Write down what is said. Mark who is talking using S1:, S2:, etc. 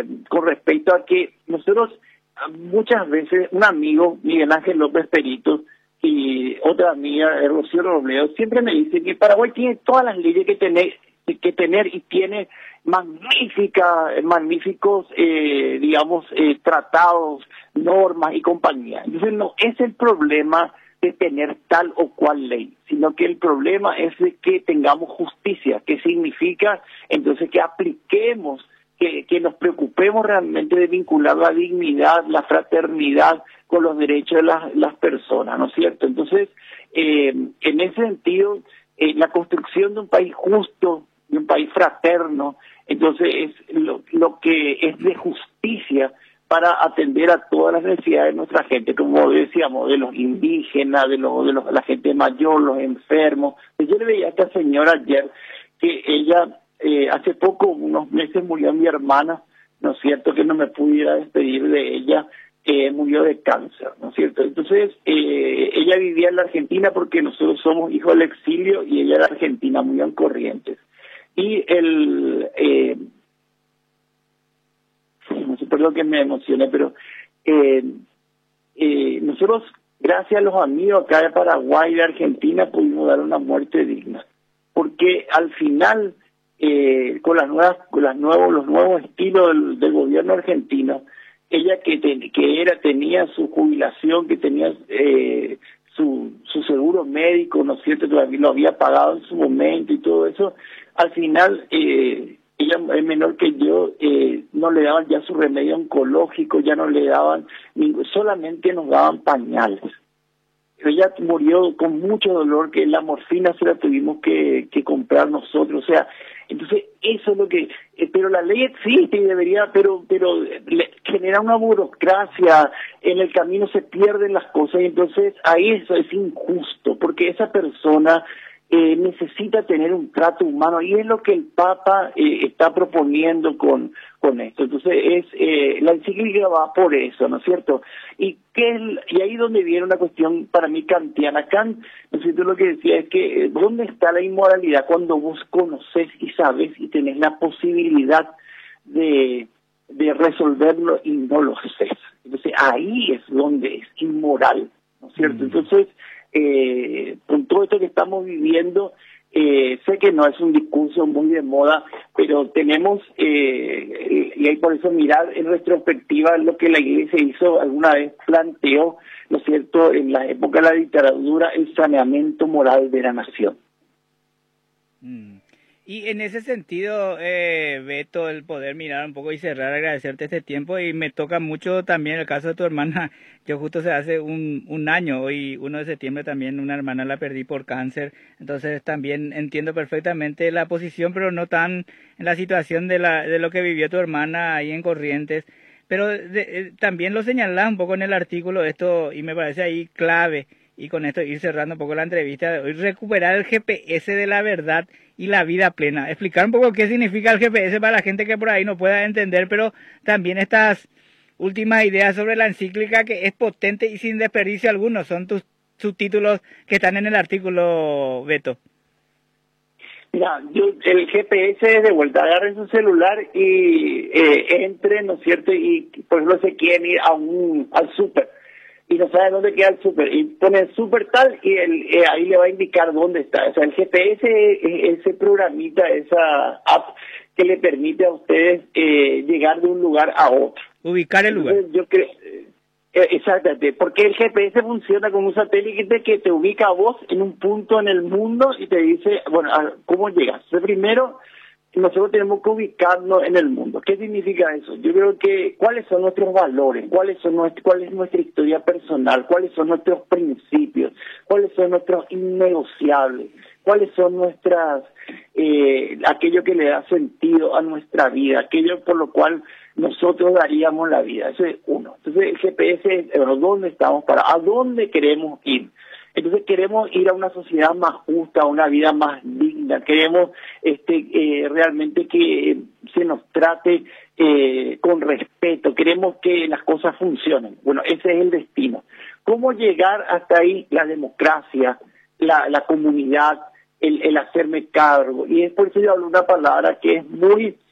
S1: con respecto a que nosotros muchas veces, un amigo, Miguel Ángel López Perito, y otra amiga, Rocío Robledo, siempre me dice que Paraguay tiene todas las leyes que tener y tiene magníficos, digamos, tratados, normas y compañía. Entonces no es el problema de tener tal o cual ley, sino que el problema es de que tengamos justicia, que significa entonces que apliquemos, que nos preocupemos realmente de vincular la dignidad, la fraternidad con los derechos de las personas, ¿no es cierto? Entonces, en ese sentido, la construcción de un país justo, de un país fraterno, entonces es lo que es de justicia para atender a todas las necesidades de nuestra gente, como decíamos, de los indígenas, de la gente mayor, los enfermos. Yo le veía a esta señora ayer que ella, hace poco, unos meses, murió mi hermana, ¿no es cierto?, que no me pudiera despedir de ella, murió de cáncer, ¿no es cierto? Entonces, ella vivía en la Argentina porque nosotros somos hijos del exilio y ella era argentina, murió en Corrientes. Y no sé, perdón que me emocioné, pero nosotros, gracias a los amigos acá de Paraguay y de Argentina, pudimos dar una muerte digna. Porque al final, con los nuevos estilos del gobierno argentino, ella tenía su jubilación, que tenía su seguro médico, ¿no es cierto?, todavía lo había pagado en su momento y todo eso. Al final, ella es menor que yo, no le daban ya su remedio oncológico, ya no le daban, solamente nos daban pañales. Ella murió con mucho dolor, que la morfina se la tuvimos que comprar nosotros, o sea, entonces eso es lo que, pero la ley existe y debería, pero genera una burocracia, en el camino se pierden las cosas y entonces ahí eso es injusto, porque esa persona necesita tener un trato humano y es lo que el Papa está proponiendo con esto. Entonces la encíclica va por eso, ¿no es cierto? Y ahí donde viene una cuestión para mí kantiana. Kant, ¿no es cierto?, lo que decía es que ¿dónde está la inmoralidad cuando vos conocés y sabes y tenés la posibilidad de resolverlo y no lo haces? Entonces ahí es donde es inmoral, ¿no es cierto? Entonces, con todo esto que estamos viviendo, sé que no es un discurso muy de moda, pero tenemos, y hay por eso mirar en retrospectiva lo que la Iglesia hizo, alguna vez planteó, ¿no es cierto?, en la época de la dictadura, el saneamiento moral de la nación.
S2: Y en ese sentido, Beto, el poder mirar un poco y cerrar, agradecerte este tiempo, y me toca mucho también el caso de tu hermana. Yo justo hace un año, hoy 1 de septiembre también, una hermana la perdí por cáncer, entonces también entiendo perfectamente la posición, pero no tan en la situación de lo que vivió tu hermana ahí en Corrientes. Pero también lo señalás un poco en el artículo esto, y me parece ahí clave, y con esto ir cerrando un poco la entrevista de hoy, recuperar el GPS de la verdad y la vida plena. Explicar un poco qué significa el GPS para la gente que por ahí no pueda entender, pero también estas últimas ideas sobre la encíclica, que es potente y sin desperdicio alguno. Son tus subtítulos que están en el artículo, Beto.
S1: Mira, el GPS de vuelta, agarren su celular y entren, ¿no es cierto?, y por ejemplo se quieren ir al súper y no saben dónde queda el súper, y ponen súper tal y ahí le va a indicar dónde está. O sea, el GPS es ese programita, esa app que le permite a ustedes llegar de un lugar a otro.
S2: Ubicar el lugar.
S1: Entonces, yo creo, exactamente, porque el GPS funciona como un satélite que te ubica a vos en un punto en el mundo y te dice, bueno, ¿cómo llegas? Entonces, primero, nosotros tenemos que ubicarnos en el mundo. ¿Qué significa eso? Yo creo que cuáles son nuestros valores, cuál es nuestra historia personal, cuáles son nuestros principios, cuáles son nuestros innegociables, cuáles son aquello que le da sentido a nuestra vida, aquello por lo cual nosotros daríamos la vida. Eso es uno. Entonces el GPS es, bueno, ¿dónde estamos ¿a dónde queremos ir? Entonces queremos ir a una sociedad más justa, a una vida más digna, queremos realmente que se nos trate con respeto, queremos que las cosas funcionen. Bueno, ese es el destino. ¿Cómo llegar hasta ahí? La democracia, la comunidad, el hacerme cargo. Y es por eso yo hablo una palabra que es muy